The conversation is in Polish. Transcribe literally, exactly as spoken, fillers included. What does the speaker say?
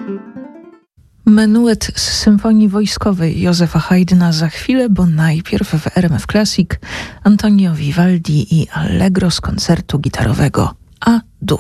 Menuet z symfonii wojskowej Józefa Haydna za chwilę, bo najpierw w R M F Classic Antonio Vivaldi i Allegro z koncertu gitarowego A-dur.